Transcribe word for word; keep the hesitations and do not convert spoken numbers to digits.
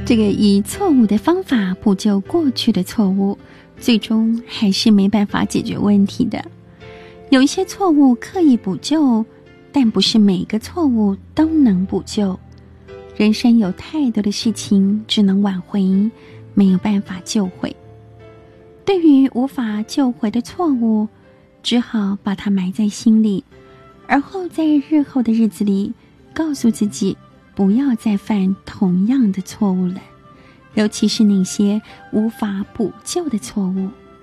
这个以错误的方法补救过去的错误，最终还是没办法解决问题的。有一些错误刻意补救，但不是每个错误都能补救。人生有太多的事情只能挽回，没有办法救回。对于无法救回的错误，只好把它埋在心里，而后在日后的日子里告诉自己不要再犯同样的错误了，尤其是那些无法补救的错误。